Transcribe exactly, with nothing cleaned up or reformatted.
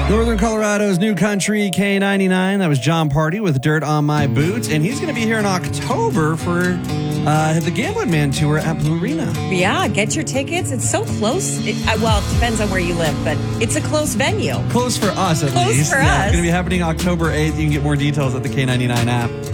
Northern Colorado's new country K ninety-nine. That was John Party with Dirt on My Boots. And he's going to be here in October for uh, the Gambling Man Tour at Blue Arena. Yeah, get your tickets. It's so close. It, uh, well, it depends on where you live, but it's a close venue. Close for us, at Close least. for yeah, us. It's going to be happening October eighth. You can get more details at the K ninety-nine app.